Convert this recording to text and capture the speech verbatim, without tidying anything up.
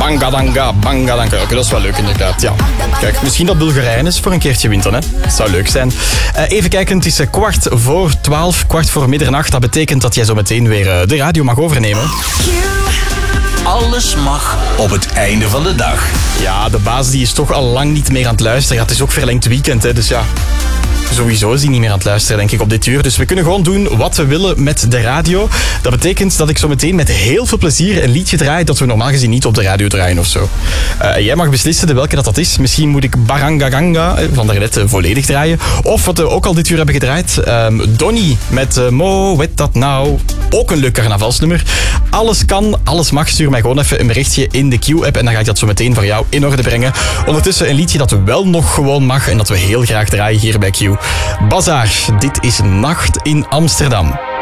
Bangadanga, bangadanga. Oké, dat is wel leuk inderdaad, ja. Kijk, misschien dat Bulgarije is voor een keertje winteren, hè. Dat zou leuk zijn. Uh, even kijken, het is kwart voor twaalf, kwart voor middernacht. Dat betekent dat jij zo meteen weer uh, de radio mag overnemen. Alles mag op het einde van de dag. Ja, de baas die is toch al lang niet meer aan het luisteren. Ja, het is ook verlengd weekend, hè, dus ja... Sowieso is hij niet meer aan het luisteren, denk ik, op dit uur. Dus we kunnen gewoon doen wat we willen met de radio. Dat betekent dat ik zo meteen met heel veel plezier een liedje draai dat we normaal gezien niet op de radio draaien of zo. Uh, jij mag beslissen de welke dat, dat is. Misschien moet ik Barangaganga van daarnet uh, volledig draaien. Of wat we ook al dit uur hebben gedraaid. Um, Donny met uh, Mo, weet dat nou. Ook een leuk carnavalsnummer. Alles kan, alles mag. Stuur mij gewoon even een berichtje in de Q-app en dan ga ik dat zo meteen voor jou in orde brengen. Ondertussen een liedje dat wel nog gewoon mag en dat we heel graag draaien hier bij Q. Bazaar, dit is Nacht in Amsterdam.